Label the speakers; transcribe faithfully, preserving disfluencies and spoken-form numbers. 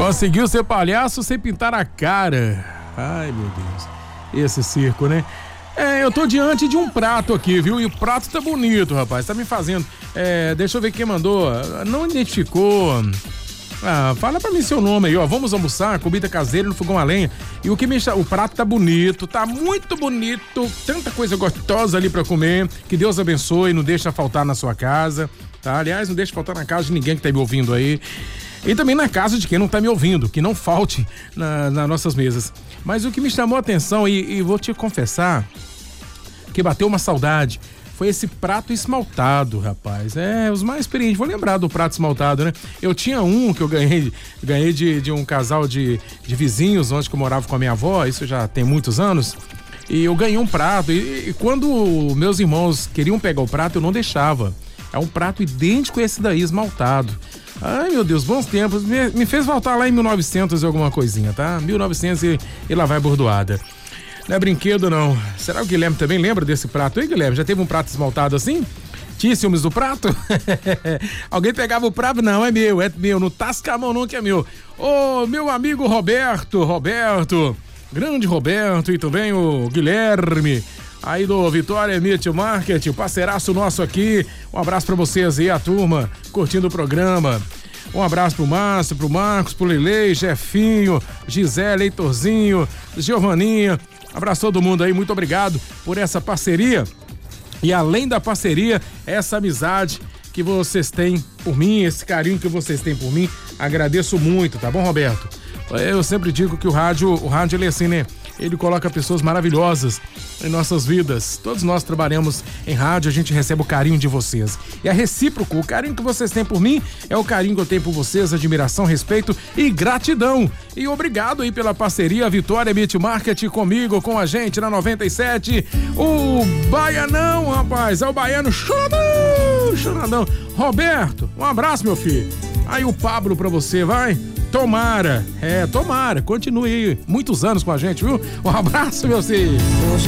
Speaker 1: Conseguiu ser palhaço sem pintar a cara. Ai, meu Deus. Esse circo, né? É, eu tô diante de um prato aqui, viu? E o prato tá bonito, rapaz. Tá me fazendo. É, deixa eu ver quem mandou. Não identificou. Ah, fala pra mim seu nome aí, ó. Vamos almoçar, comida caseira no fogão a lenha. E o que me o prato tá bonito, tá muito bonito. Tanta coisa gostosa ali pra comer. Que Deus abençoe, não deixa faltar na sua casa, tá? Aliás, não deixa faltar na casa de ninguém que tá me ouvindo aí. E também na casa de quem não tá me ouvindo, que não falte na, nas nossas mesas. Mas o que me chamou a atenção, e, e vou te confessar, que bateu uma saudade, foi esse prato esmaltado, rapaz. É, os mais experientes, vou lembrar do prato esmaltado, né? Eu tinha um que eu ganhei, ganhei de, de um casal de, de vizinhos, onde que eu morava com a minha avó, isso já tem muitos anos. E eu ganhei um prato, e, e quando meus irmãos queriam pegar o prato, eu não deixava. É um prato idêntico a esse daí, esmaltado. Ai, meu Deus, bons tempos. Me, me fez voltar lá em mil e novecentos e alguma coisinha, tá? mil e novecentos e, e lá vai bordoada. Não é brinquedo, não. Será que o Guilherme também lembra desse prato aí, Guilherme? Já teve um prato esmaltado assim? Tinha ciúmes do prato? Alguém pegava o prato? Não, é meu, é meu. Não tasca a mão não que é meu. Ô, meu amigo Roberto, Roberto, grande Roberto, e também o Guilherme, aí do Vitória Meat Market, o parceiraço nosso aqui. Um abraço pra vocês aí, a turma, curtindo o programa. Um abraço pro Márcio, pro Marcos, pro Lilei, Jefinho, Gisele, Heitorzinho, Giovaninha. Abraço todo mundo aí, muito obrigado por essa parceria. E além da parceria, essa amizade que vocês têm por mim, esse carinho que vocês têm por mim, agradeço muito, tá bom, Roberto? Eu sempre digo que o rádio, o rádio ele é assim, né? Ele coloca pessoas maravilhosas em nossas vidas. Todos nós trabalhamos em rádio, a gente recebe o carinho de vocês. E é recíproco, o carinho que vocês têm por mim é o carinho que eu tenho por vocês, admiração, respeito e gratidão. E obrigado aí pela parceria, Vitória Meat Market comigo, com a gente na noventa e sete. O Baianão, rapaz, é o Baiano choradão, choradão. Roberto, um abraço, meu filho. Aí o Pablo pra você, vai? Tomara, é, tomara, continue aí muitos anos com a gente, viu? Um abraço, meu filho.